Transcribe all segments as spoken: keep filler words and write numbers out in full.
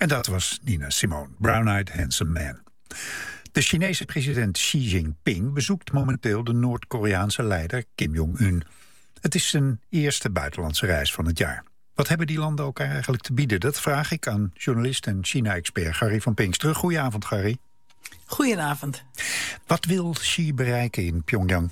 En dat was Nina Simone, Brown-Eyed Handsome Man. De Chinese president Xi Jinping bezoekt momenteel de Noord-Koreaanse leider Kim Jong-un. Het is zijn eerste buitenlandse reis van het jaar. Wat hebben die landen elkaar eigenlijk te bieden? Dat vraag ik aan journalist en China-expert Gary van Pinksteren. Goedenavond, Gary. Goedenavond. Wat wil Xi bereiken in Pyongyang?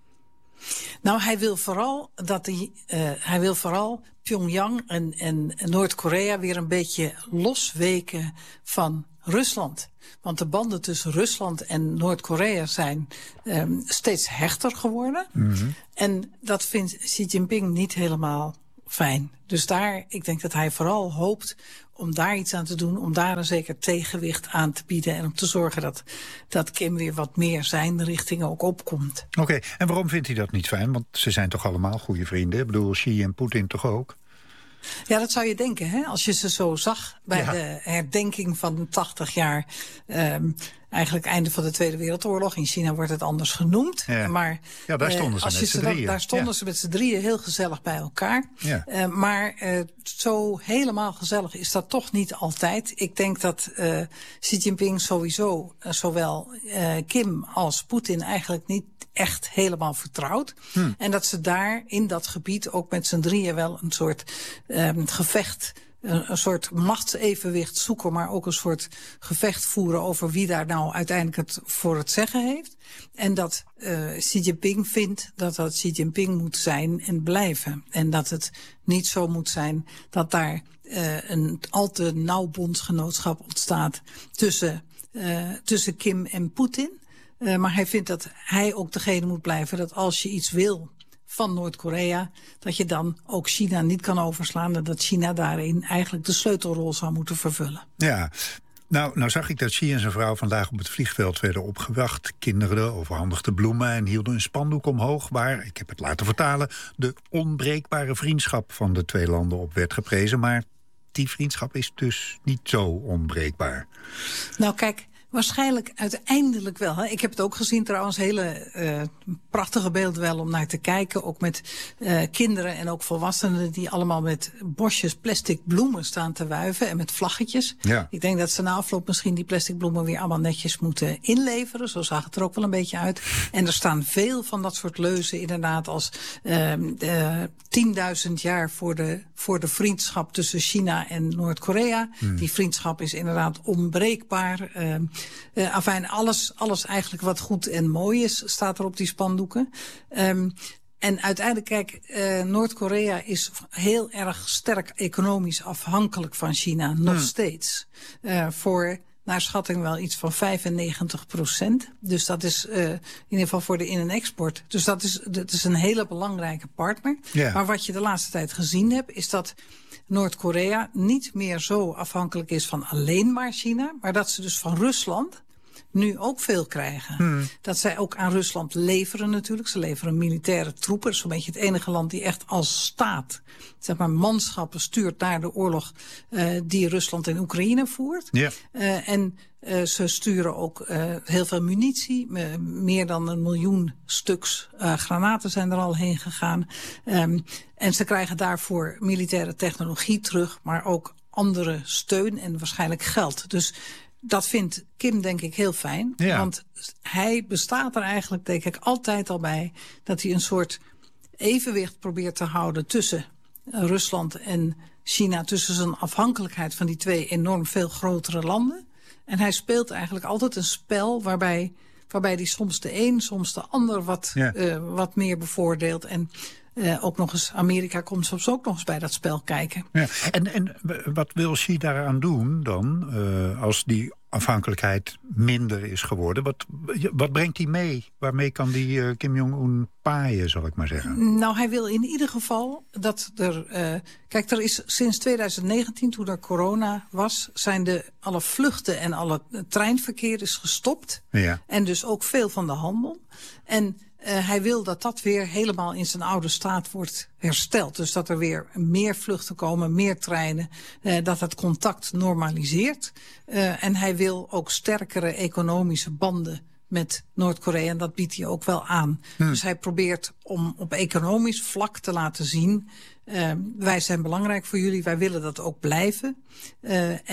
Nou, hij wil vooral dat hij, uh, hij wil vooral Pyongyang en, en Noord-Korea weer een beetje losweken van Rusland. Want de banden tussen Rusland en Noord-Korea zijn um, steeds hechter geworden. Mm-hmm. En dat vindt Xi Jinping niet helemaal fijn. Dus daar, ik denk dat hij vooral hoopt om daar iets aan te doen, om daar een zeker tegenwicht aan te bieden en om te zorgen dat, dat Kim weer wat meer zijn richting ook opkomt. Oké, okay, en waarom vindt hij dat niet fijn? Want ze zijn toch allemaal goede vrienden? Ik bedoel, Xi en Poetin toch ook? Ja, dat zou je denken, hè? Als je ze zo zag bij ja. de herdenking van tachtig jaar... Um, eigenlijk einde van de Tweede Wereldoorlog. In China wordt het anders genoemd. Ja, maar, ja daar stonden ze uh, met z'n drieën. Daar stonden ja. ze met z'n drieën heel gezellig bij elkaar. Ja. Uh, maar uh, zo helemaal gezellig is dat toch niet altijd. Ik denk dat uh, Xi Jinping sowieso uh, zowel uh, Kim als Poetin eigenlijk niet echt helemaal vertrouwd. Hmm. En dat ze daar in dat gebied ook met z'n drieën wel een soort um, gevecht... Een, een soort machtsevenwicht zoeken, maar ook een soort gevecht voeren over wie daar nou uiteindelijk het voor het zeggen heeft. En dat uh, Xi Jinping vindt dat dat Xi Jinping moet zijn en blijven. En dat het niet zo moet zijn dat daar uh, een al te nauw bondsgenootschap ontstaat tussen, uh, tussen Kim en Poetin. Uh, maar hij vindt dat hij ook degene moet blijven dat als je iets wil van Noord-Korea, dat je dan ook China niet kan overslaan en dat China daarin eigenlijk de sleutelrol zou moeten vervullen. Ja, nou, nou zag ik dat Xi en zijn vrouw vandaag op het vliegveld werden opgewacht. Kinderen overhandigden bloemen en hielden een spandoek omhoog waar, ik heb het laten vertalen, de onbreekbare vriendschap van de twee landen op werd geprezen. Maar die vriendschap is dus niet zo onbreekbaar. Nou kijk, waarschijnlijk uiteindelijk wel. Hè. Ik heb het ook gezien trouwens, hele uh, prachtige beelden wel om naar te kijken. Ook met uh, kinderen en ook volwassenen die allemaal met bosjes plastic bloemen staan te wuiven en met vlaggetjes. Ja. Ik denk dat ze na afloop misschien die plastic bloemen weer allemaal netjes moeten inleveren. Zo zag het er ook wel een beetje uit. En er staan veel van dat soort leuzen inderdaad als uh, uh, tienduizend jaar voor de, voor de vriendschap tussen China en Noord-Korea. Hmm. Die vriendschap is inderdaad onbreekbaar. Uh, Uh, afijn, alles, alles eigenlijk wat goed en mooi is, staat er op die spandoeken. Um, en uiteindelijk, kijk, uh, Noord-Korea is heel erg sterk economisch afhankelijk van China, nog hmm. steeds. Uh, voor naar schatting wel iets van vijfennegentig procent. Dus dat is uh, in ieder geval voor de in- en export. Dus dat is, dat is een hele belangrijke partner. Yeah. Maar wat je de laatste tijd gezien hebt, is dat Noord-Korea niet meer zo afhankelijk is van alleen maar China, maar dat ze dus van Rusland nu ook veel krijgen. Hmm. Dat zij ook aan Rusland leveren natuurlijk. Ze leveren militaire troepen. Dat is zo'n beetje het enige land die echt als staat, zeg maar, manschappen stuurt naar de oorlog uh, die Rusland in Oekraïne voert. Yeah. Uh, en uh, ze sturen ook uh, heel veel munitie. Uh, meer dan een miljoen stuks uh, granaten zijn er al heen gegaan. Um, en ze krijgen daarvoor militaire technologie terug, maar ook andere steun en waarschijnlijk geld. Dus dat vindt Kim denk ik heel fijn. Ja. Want hij bestaat er eigenlijk denk ik altijd al bij dat hij een soort evenwicht probeert te houden tussen Rusland en China, tussen zijn afhankelijkheid van die twee enorm veel grotere landen. En hij speelt eigenlijk altijd een spel waarbij, waarbij hij soms de een, soms de ander wat, ja. uh, wat meer bevoordeelt. En Uh, ook nog eens, Amerika komt soms ook nog eens bij dat spel kijken. Ja. En, en wat wil Xi daaraan doen dan, uh, als die afhankelijkheid minder is geworden? Wat, wat brengt hij mee? Waarmee kan die uh, Kim Jong-un paaien, zal ik maar zeggen? Nou, hij wil in ieder geval dat er... Uh, kijk, er is sinds twintig negentien, toen er corona was, zijn de alle vluchten en alle treinverkeer is gestopt. Ja. En dus ook veel van de handel. En Uh, hij wil dat dat weer helemaal in zijn oude staat wordt hersteld. Dus dat er weer meer vluchten komen, meer treinen. Uh, dat het contact normaliseert. Uh, en hij wil ook sterkere economische banden met Noord-Korea. En dat biedt hij ook wel aan. Hmm. Dus hij probeert om op economisch vlak te laten zien, Uh, wij zijn belangrijk voor jullie, wij willen dat ook blijven. Uh, en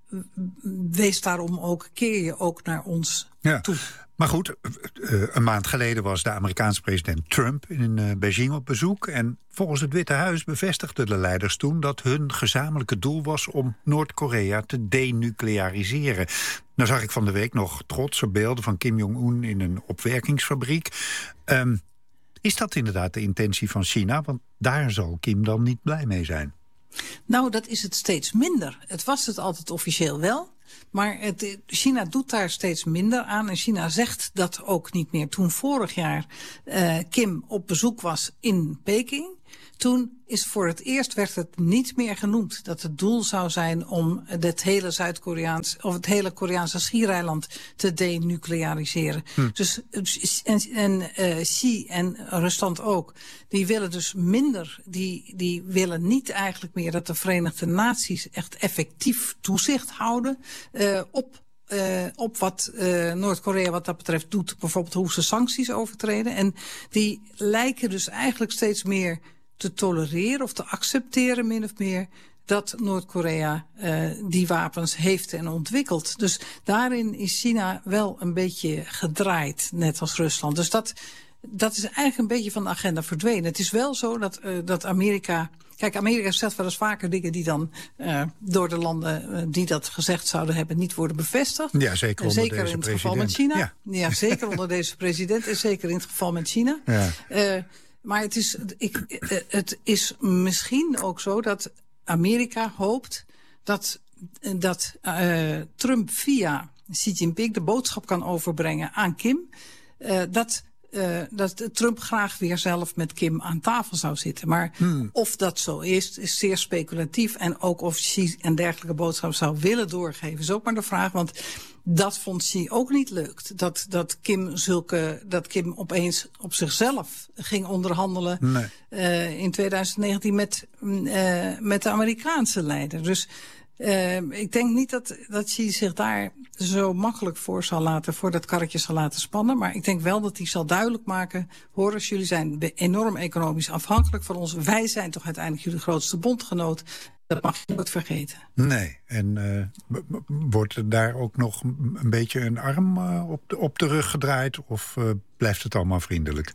wees daarom ook, keer je ook naar ons ja. toe. Maar goed, een maand geleden was de Amerikaanse president Trump in Beijing op bezoek. En volgens het Witte Huis bevestigden de leiders toen dat hun gezamenlijke doel was om Noord-Korea te denucleariseren. Nou zag ik van de week nog trotse beelden van Kim Jong-un in een opwerkingsfabriek. Um, is dat inderdaad de intentie van China? Want daar zal Kim dan niet blij mee zijn. Nou, dat is het steeds minder. Het was het altijd officieel wel. Maar het, China doet daar steeds minder aan. En China zegt dat ook niet meer. Toen vorig jaar uh, Kim op bezoek was in Peking, toen is voor het eerst werd het niet meer genoemd dat het doel zou zijn om het hele Zuid-Koreaans of het hele Koreaanse schiereiland te denucleariseren. Hm. Dus en, en uh, Xi en Rusland ook, die willen dus minder, die, die willen niet eigenlijk meer dat de Verenigde Naties echt effectief toezicht houden uh, op Uh, op wat uh, Noord-Korea wat dat betreft doet. Bijvoorbeeld hoe ze sancties overtreden. En die lijken dus eigenlijk steeds meer te tolereren of te accepteren min of meer dat Noord-Korea uh, die wapens heeft en ontwikkelt. Dus daarin is China wel een beetje gedraaid, net als Rusland. Dus dat, dat is eigenlijk een beetje van de agenda verdwenen. Het is wel zo dat, uh, dat Amerika... Kijk, Amerika zegt wel eens vaker dingen die dan uh, door de landen uh, die dat gezegd zouden hebben niet worden bevestigd. Ja, zeker onder zeker deze in het president. geval met China. Ja, ja zeker onder deze president en zeker in het geval met China. Ja. Uh, maar het is, ik, het is misschien ook zo dat Amerika hoopt dat, dat uh, Trump via Xi Jinping de boodschap kan overbrengen aan Kim. Uh, dat... Uh, dat Trump graag weer zelf met Kim aan tafel zou zitten. Maar hmm. of dat zo is, is zeer speculatief. En ook of Xi een dergelijke boodschap zou willen doorgeven, is ook maar de vraag. Want dat vond Xi ook niet leuk. Dat, dat, Kim, zulke, dat Kim opeens op zichzelf ging onderhandelen nee. uh, in twintig negentien met, uh, met de Amerikaanse leider. Dus uh, ik denk niet dat, dat Xi zich daar zo makkelijk voor zal laten, voor dat karretje zal laten spannen. Maar ik denk wel dat hij zal duidelijk maken, hoor eens, jullie zijn enorm economisch afhankelijk van ons. Wij zijn toch uiteindelijk jullie grootste bondgenoot. Dat mag je nooit vergeten. Nee, en uh, wordt er daar ook nog een beetje een arm uh, op, de, op de rug gedraaid? Of uh, blijft het allemaal vriendelijk?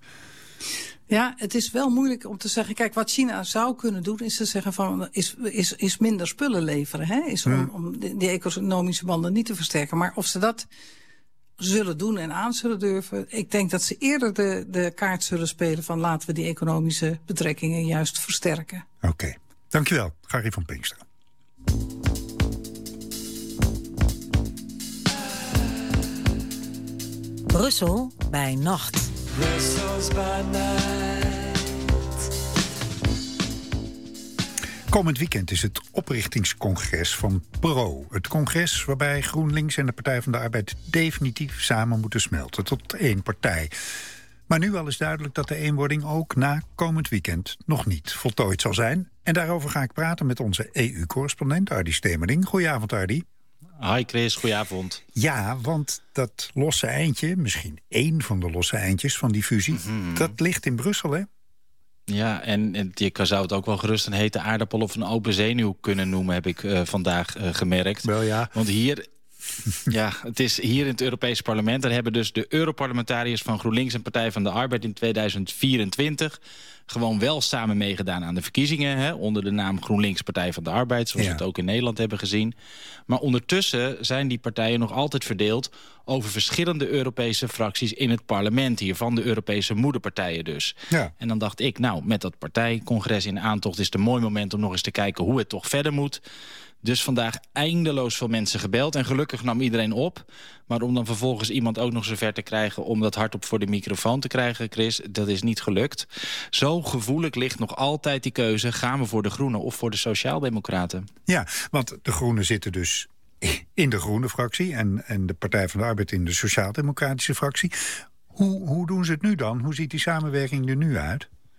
Ja, het is wel moeilijk om te zeggen. Kijk, wat China zou kunnen doen is te zeggen van is, is, is minder spullen leveren. Hè? Is om, om die, die economische banden niet te versterken. Maar of ze dat zullen doen en aan zullen durven, ik denk dat ze eerder de, de kaart zullen spelen van laten we die economische betrekkingen juist versterken. Oké, okay. Dankjewel, Gary van Pinkster. Brussel bij nacht. Brussels by night. Komend weekend is het oprichtingscongres van Pro. Het congres waarbij GroenLinks en de Partij van de Arbeid definitief samen moeten smelten tot één partij. Maar nu al is duidelijk dat de eenwording ook na komend weekend nog niet voltooid zal zijn. En daarover ga ik praten met onze E U-correspondent Ardy Stemerding. Goedenavond, Ardy. Hi Chris, goedenavond. Ja, want dat losse eindje, misschien één van de losse eindjes van die fusie, mm-hmm. dat ligt in Brussel, hè? Ja, en, en je zou het ook wel gerust een hete aardappel of een open zenuw kunnen noemen, heb ik uh, vandaag uh, gemerkt. Wel ja. Want hier, ja, het is hier in het Europese parlement, daar hebben dus de Europarlementariërs van GroenLinks en Partij van de Arbeid in tweeduizend vierentwintig gewoon wel samen meegedaan aan de verkiezingen, hè, onder de naam GroenLinks Partij van de Arbeid, zoals ja. we het ook in Nederland hebben gezien. Maar ondertussen zijn die partijen nog altijd verdeeld over verschillende Europese fracties in het parlement hier, van de Europese moederpartijen dus. Ja. En dan dacht ik, nou, met dat partijcongres in aantocht is het een mooi moment om nog eens te kijken hoe het toch verder moet. Dus vandaag eindeloos veel mensen gebeld. En gelukkig nam iedereen op. Maar om dan vervolgens iemand ook nog zover te krijgen om dat hardop voor de microfoon te krijgen, Chris, dat is niet gelukt. Zo gevoelig ligt nog altijd die keuze, gaan we voor de Groenen of voor de Sociaaldemocraten? Ja, want de Groenen zitten dus in de Groene fractie en, en de Partij van de Arbeid in de Sociaaldemocratische fractie. Hoe, hoe doen ze het nu dan? Hoe ziet die samenwerking er nu uit?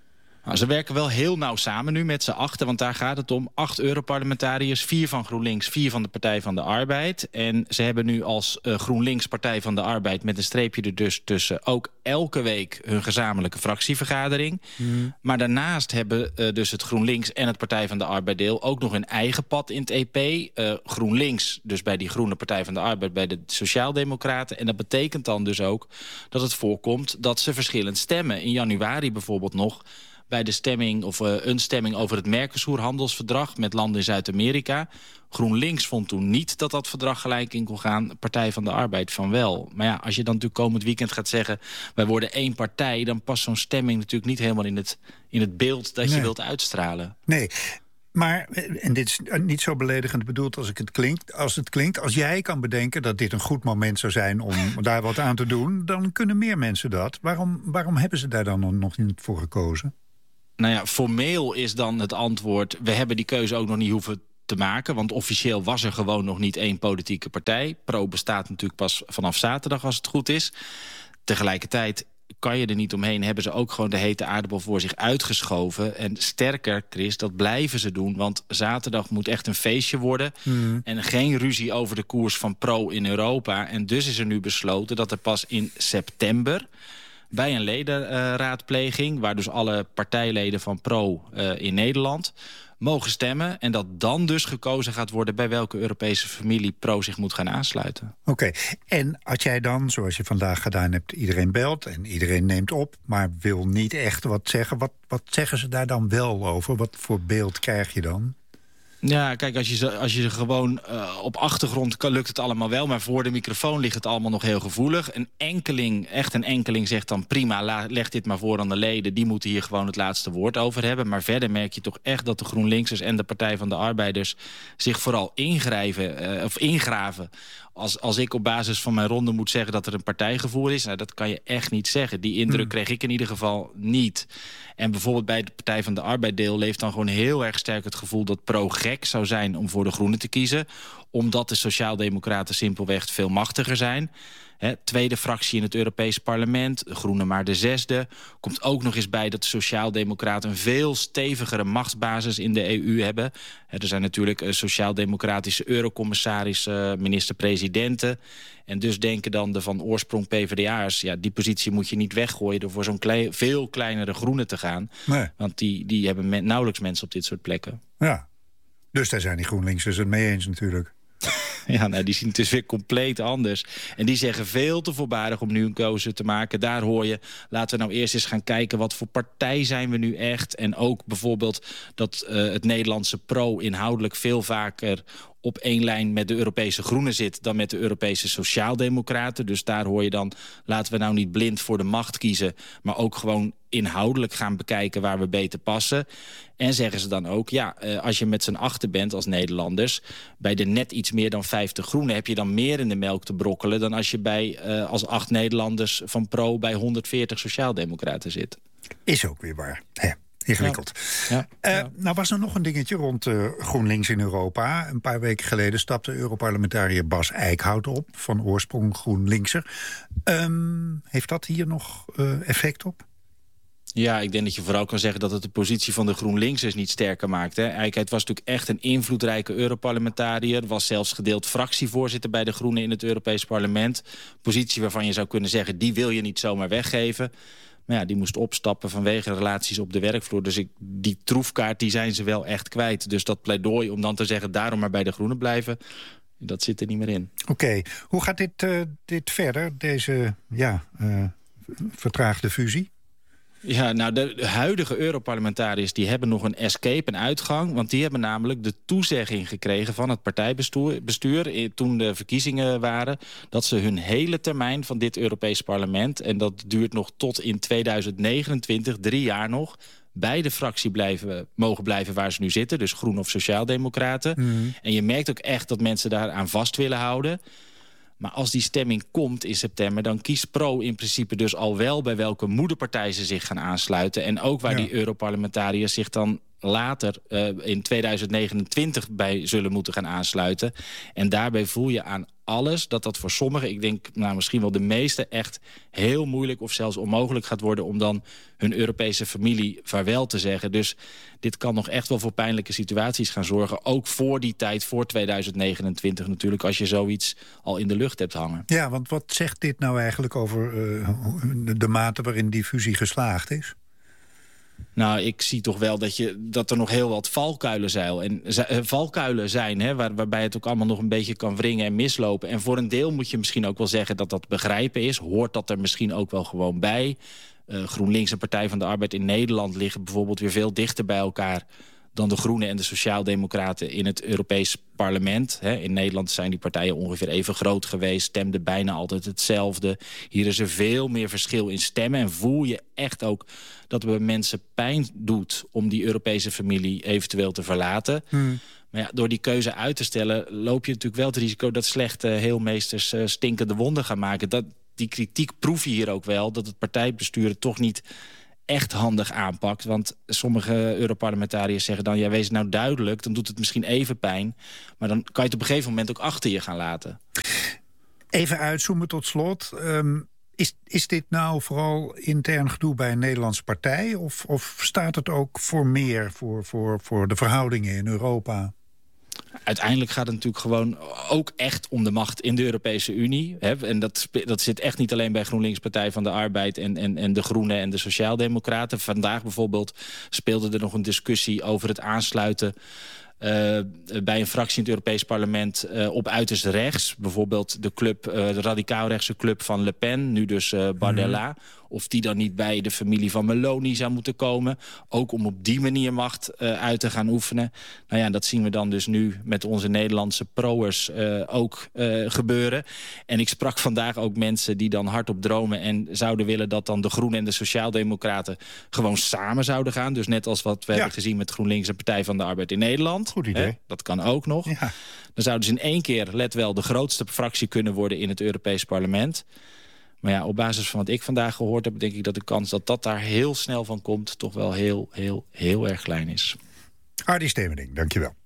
Nou, ze werken wel heel nauw samen nu met z'n achten, want daar gaat het om. Acht Europarlementariërs, vier van GroenLinks, vier van de Partij van de Arbeid. En ze hebben nu als uh, GroenLinks Partij van de Arbeid met een streepje er dus tussen ook elke week hun gezamenlijke fractievergadering. Mm. Maar daarnaast hebben uh, dus het GroenLinks en het Partij van de Arbeid deel ook nog een eigen pad in het E P. Uh, GroenLinks dus bij die Groene Partij van de Arbeid, bij de Sociaaldemocraten. En dat betekent dan dus ook dat het voorkomt dat ze verschillend stemmen. In januari bijvoorbeeld nog bij de stemming of uh, een stemming over het Mercosur-handelsverdrag met landen in Zuid-Amerika. GroenLinks vond toen niet dat dat verdrag gelijk in kon gaan. Partij van de Arbeid van wel. Maar ja, als je dan natuurlijk komend weekend gaat zeggen, wij worden één partij, dan past zo'n stemming natuurlijk niet helemaal in het, in het beeld dat nee. je wilt uitstralen. Nee. Maar, en dit is niet zo beledigend bedoeld als, ik het klinkt, als het klinkt... als jij kan bedenken dat dit een goed moment zou zijn om daar wat aan te doen, dan kunnen meer mensen dat. Waarom, waarom hebben ze daar dan nog niet voor gekozen? Nou ja, formeel is dan het antwoord, we hebben die keuze ook nog niet hoeven te maken, want officieel was er gewoon nog niet één politieke partij. Pro bestaat natuurlijk pas vanaf zaterdag als het goed is. Tegelijkertijd kan je er niet omheen, hebben ze ook gewoon de hete aardappel voor zich uitgeschoven. En sterker, Chris, dat blijven ze doen, want zaterdag moet echt een feestje worden. Mm. En geen ruzie over de koers van Pro in Europa. En dus is er nu besloten dat er pas in september bij een ledenraadpleging, uh, waar dus alle partijleden van Pro uh, in Nederland mogen stemmen. En dat dan dus gekozen gaat worden bij welke Europese familie Pro zich moet gaan aansluiten. Oké, okay. En als jij dan, zoals je vandaag gedaan hebt, iedereen belt en iedereen neemt op, maar wil niet echt wat zeggen. Wat, wat zeggen ze daar dan wel over? Wat voor beeld krijg je dan? Ja, kijk, als je ze, als je ze gewoon uh, op achtergrond kan, lukt het allemaal wel, maar voor de microfoon ligt het allemaal nog heel gevoelig. Een enkeling, echt een enkeling zegt dan prima, la, leg dit maar voor aan de leden. Die moeten hier gewoon het laatste woord over hebben. Maar verder merk je toch echt dat de GroenLinksers en de Partij van de Arbeiders zich vooral ingrijven, uh, of ingraven. Als, als ik op basis van mijn ronde moet zeggen dat er een partijgevoel is, nou, dat kan je echt niet zeggen. Die indruk hmm. kreeg ik in ieder geval niet. En bijvoorbeeld bij de Partij van de Arbeid deel leeft dan gewoon heel erg sterk het gevoel dat Pro gek zou zijn om voor de Groenen te kiezen, omdat de Sociaaldemocraten simpelweg veel machtiger zijn. He, tweede fractie in het Europees Parlement, de Groenen maar de zesde. Komt ook nog eens bij dat de Sociaaldemocraten een veel stevigere machtsbasis in de E U hebben. He, er zijn natuurlijk uh, Sociaaldemocratische eurocommissarissen, uh, minister-presidenten. En dus denken dan de van oorsprong P v d A'ers, ja, die positie moet je niet weggooien door voor zo'n klei, veel kleinere Groenen te gaan. Nee. Want die, die hebben men, nauwelijks mensen op dit soort plekken. Ja, dus daar zijn die GroenLinksers het mee eens natuurlijk. Ja, nou, die zien het dus weer compleet anders. En die zeggen veel te voorbarig om nu een keuze te maken. Daar hoor je, laten we nou eerst eens gaan kijken, wat voor partij zijn we nu echt? En ook bijvoorbeeld dat uh, het Nederlandse Pro inhoudelijk veel vaker op één lijn met de Europese Groenen zit dan met de Europese Sociaaldemocraten. Dus daar hoor je dan, laten we nou niet blind voor de macht kiezen, maar ook gewoon inhoudelijk gaan bekijken waar we beter passen. En zeggen ze dan ook, ja, als je met z'n achten bent als Nederlanders, bij de net iets meer dan vijftig Groenen heb je dan meer in de melk te brokkelen dan als je bij uh, als acht Nederlanders van Pro bij honderdveertig Sociaaldemocraten zit. Is ook weer waar. Hè. Ingewikkeld. Ja. Ja. Uh, nou was er nog een dingetje rond uh, GroenLinks in Europa. Een paar weken geleden stapte Europarlementariër Bas Eickhout op, van oorsprong GroenLinkser. Um, heeft dat hier nog uh, effect op? Ja, ik denk dat je vooral kan zeggen dat het de positie van de GroenLinksers niet sterker maakt. Hè. Eickhout was natuurlijk echt een invloedrijke Europarlementariër. Was zelfs gedeeld fractievoorzitter bij de Groenen in het Europees Parlement. Positie waarvan je zou kunnen zeggen, die wil je niet zomaar weggeven. Maar ja, die moest opstappen vanwege relaties op de werkvloer. Dus ik, die troefkaart die zijn ze wel echt kwijt. Dus dat pleidooi om dan te zeggen, daarom maar bij de Groenen blijven, dat zit er niet meer in. Oké, okay. Hoe gaat dit, uh, dit verder, deze ja, uh, vertraagde fusie? Ja, nou, de, de huidige Europarlementariërs die hebben nog een escape, een uitgang. Want die hebben namelijk de toezegging gekregen van het partijbestuur bestuur, toen de verkiezingen waren, dat ze hun hele termijn van dit Europees Parlement, en dat duurt nog tot in tweeduizend negenentwintig, drie jaar nog, bij de fractie blijven, mogen blijven waar ze nu zitten. Dus Groen of Sociaaldemocraten. Mm. En je merkt ook echt dat mensen daar aan vast willen houden. Maar als die stemming komt in september, dan kiest Pro in principe dus al wel bij welke moederpartij ze zich gaan aansluiten. En ook waar ja. die Europarlementariërs zich dan later uh, in tweeduizend negenentwintig bij zullen moeten gaan aansluiten. En daarbij voel je aan alles dat dat voor sommigen, ik denk nou, misschien wel de meeste, echt heel moeilijk of zelfs onmogelijk gaat worden om dan hun Europese familie vaarwel te zeggen. Dus dit kan nog echt wel voor pijnlijke situaties gaan zorgen. Ook voor die tijd, voor tweeduizend negenentwintig natuurlijk, als je zoiets al in de lucht hebt hangen. Ja, want wat zegt dit nou eigenlijk over uh, de mate waarin die fusie geslaagd is? Nou, ik zie toch wel dat, je, dat er nog heel wat valkuilen zijn, en, uh, valkuilen zijn hè, waar, waarbij het ook allemaal nog een beetje kan wringen en mislopen. En voor een deel moet je misschien ook wel zeggen dat dat begrijpen is. Hoort dat er misschien ook wel gewoon bij. Uh, GroenLinks en Partij van de Arbeid in Nederland liggen bijvoorbeeld weer veel dichter bij elkaar dan de Groenen en de Sociaaldemocraten in het Europees Parlement. He, in Nederland zijn die partijen ongeveer even groot geweest, stemden bijna altijd hetzelfde. Hier is er veel meer verschil in stemmen en voel je echt ook dat het bij mensen pijn doet om die Europese familie eventueel te verlaten. Hmm. Maar ja, door die keuze uit te stellen loop je natuurlijk wel het risico dat slechte heelmeesters uh, stinkende wonden gaan maken. Dat, die kritiek proef je hier ook wel, dat het partijbestuur het toch niet echt handig aanpakt. Want sommige Europarlementariërs zeggen dan, ja, wees nou duidelijk, dan doet het misschien even pijn, maar dan kan je het op een gegeven moment ook achter je gaan laten. Even uitzoomen tot slot. Um, is, is dit nou vooral intern gedoe bij een Nederlandse partij? Of, of staat het ook voor meer voor, voor, voor de verhoudingen in Europa? Uiteindelijk gaat het natuurlijk gewoon ook echt om de macht in de Europese Unie. Hè? En dat, dat zit echt niet alleen bij GroenLinks, Partij van de Arbeid en, en, en de Groenen en de Sociaaldemocraten. Vandaag bijvoorbeeld speelde er nog een discussie over het aansluiten Uh, bij een fractie in het Europees Parlement uh, op uiterst rechts. Bijvoorbeeld de club, uh, de radicaal-rechtse club van Le Pen, nu dus uh, Bardella. Mm. Of die dan niet bij de familie van Meloni zou moeten komen. Ook om op die manier macht uh, uit te gaan oefenen. Nou ja, dat zien we dan dus nu met onze Nederlandse pro'ers uh, ook uh, gebeuren. En ik sprak vandaag ook mensen die dan hardop dromen en zouden willen dat dan de Groenen en de Sociaaldemocraten gewoon samen zouden gaan. Dus net als wat we ja. hebben gezien met GroenLinks en Partij van de Arbeid in Nederland. Goed idee. Hè? Dat kan ook nog. Ja. Dan zouden ze in één keer, let wel, de grootste fractie kunnen worden in het Europees Parlement. Maar ja, op basis van wat ik vandaag gehoord heb, denk ik dat de kans dat dat daar heel snel van komt toch wel heel, heel, heel erg klein is. Hardy Stevending, dankjewel.